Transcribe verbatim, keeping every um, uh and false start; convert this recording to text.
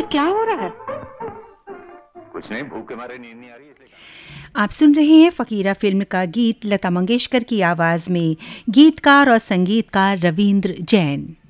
क्या हो रहा है? कुछ नहीं, भूख के मारे नींद नहीं आ रही इसलिए। आप सुन रहे हैं फकीरा फिल्म का गीत लता मंगेशकर की आवाज में, गीतकार और संगीतकार रविंद्र जैन।